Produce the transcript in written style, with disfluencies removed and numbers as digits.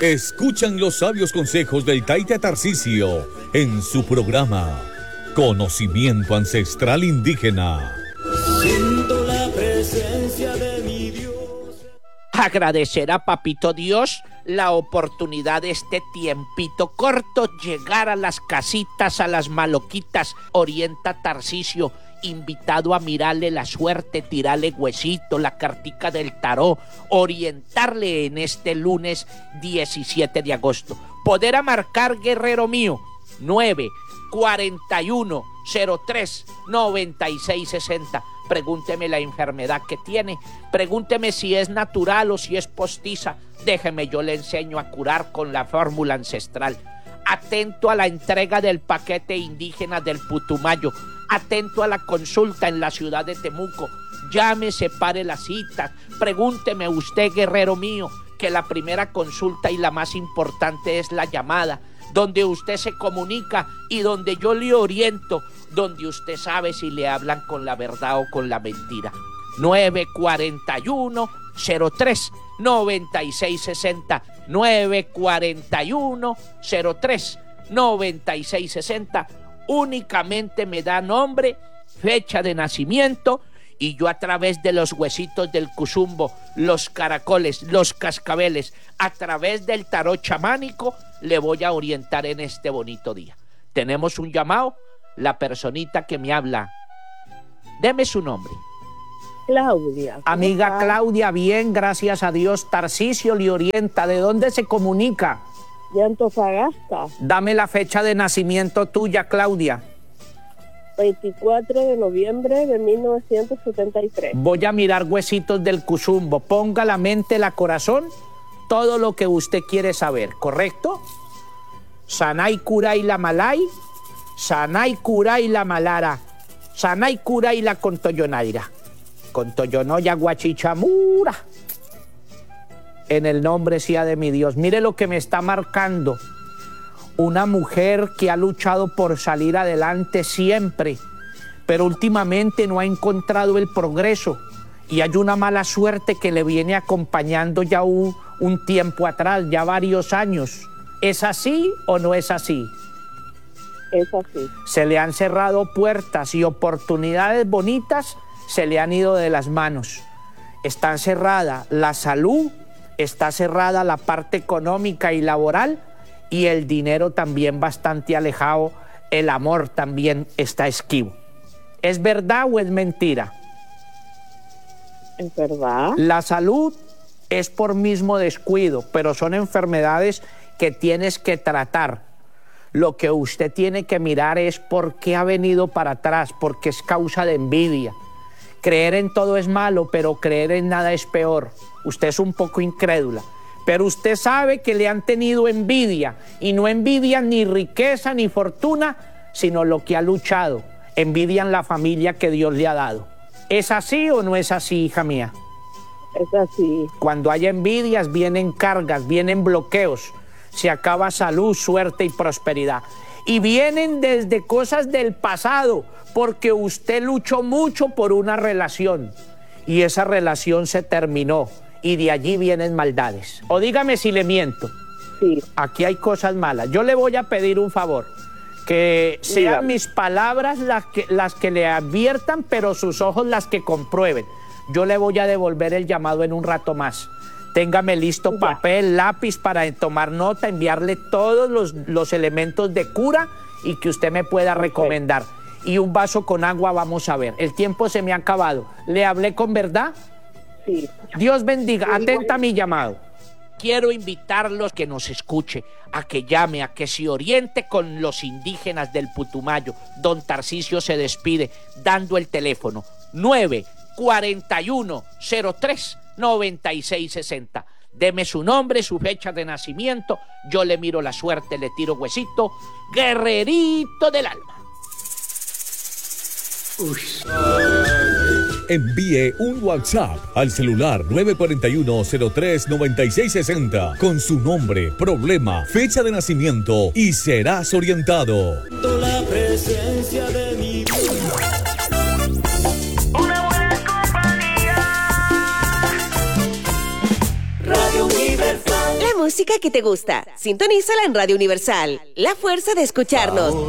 Escuchan los sabios consejos del Taita Tarcisio en su programa Conocimiento Ancestral Indígena. Siento la presencia de mi Dios. Agradecer a Papito Dios la oportunidad de este tiempito corto, llegar a las casitas, a las maloquitas. Orienta Tarcisio, invitado a mirarle la suerte, tirarle huesito, la cartica del tarot, orientarle en este lunes 17 de agosto. Poder a marcar, guerrero mío, 941-03-9660. Pregúnteme la enfermedad que tiene, pregúnteme si es natural o si es postiza. Déjeme, yo le enseño a curar con la fórmula ancestral. Atento a la entrega del paquete indígena del Putumayo. Atento a la consulta en la ciudad de Temuco. Llame, separe las citas. Pregúnteme usted, guerrero mío, que la primera consulta y la más importante es la llamada, donde usted se comunica y donde yo le oriento, donde usted sabe si le hablan con la verdad o con la mentira. 941-03-9660. 941-03-9660. Únicamente me da nombre, fecha de nacimiento, y yo a través de los huesitos del cuzumbo, los caracoles, los cascabeles, a través del tarot chamánico, le voy a orientar en este bonito día. Tenemos un llamado, la personita que me habla. Deme su nombre. Claudia. Amiga está? Claudia, bien, gracias a Dios. Tarcisio le orienta. ¿De dónde se comunica? De Antofagasta. Dame la fecha de nacimiento tuya, Claudia. 24 de noviembre de 1973. Voy a mirar huesitos del cuzumbo. Ponga la mente, la corazón, todo lo que usted quiere saber, ¿correcto? Sanay Kuray la Malay, Sanay Kuray la Malara, Sanay Kuray la Contoyonaira, Contoyonoya Guachichamura. En el nombre sea de mi Dios. Mire lo que me está marcando. Una mujer que ha luchado por salir adelante siempre, pero últimamente no ha encontrado el progreso y hay una mala suerte que le viene acompañando ya un tiempo atrás, ya varios años. ¿Es así o no es así? Es así. Se le han cerrado puertas y oportunidades bonitas se le han ido de las manos. Está cerrada la salud, está cerrada la parte económica y laboral, y el dinero también bastante alejado, el amor también está esquivo. ¿Es verdad o es mentira? Es verdad. La salud es por mismo descuido, pero son enfermedades que tienes que tratar. Lo que usted tiene que mirar es por qué ha venido para atrás, porque es causa de envidia. Creer en todo es malo, pero creer en nada es peor. Usted es un poco incrédula. Pero usted sabe que le han tenido envidia, y no envidian ni riqueza ni fortuna, sino lo que ha luchado. Envidian la familia que Dios le ha dado. ¿Es así o no es así, hija mía? Es así. Cuando hay envidias vienen cargas, vienen bloqueos, se acaba salud, suerte y prosperidad. Y vienen desde cosas del pasado, porque usted luchó mucho por una relación y esa relación se terminó. Y de allí vienen maldades. O dígame si le miento. Sí. Aquí hay cosas malas. Yo le voy a pedir un favor. Que sean mis palabras las que le adviertan, pero sus ojos las que comprueben. Yo le voy a devolver el llamado en un rato más. Téngame listo papel, lápiz para tomar nota, enviarle todos los elementos de cura y que usted me pueda recomendar. Y un vaso con agua, vamos a ver. El tiempo se me ha acabado. ¿Le hablé con verdad? Sí. Dios bendiga, atenta a mi llamado. Quiero invitarlos que nos escuche, a que llame, a que se oriente con los indígenas del Putumayo. Don Tarcisio se despide dando el teléfono 941-03-9660. Deme su nombre, su fecha de nacimiento, yo le miro la suerte, le tiro huesito. Guerrerito del alma. Envíe un WhatsApp al celular 941-03-9660 con su nombre, problema, fecha de nacimiento y serás orientado. La presencia de mi Dios. Una buena compañía. Radio Universal. La música que te gusta. Sintonízala en Radio Universal. La fuerza de escucharnos.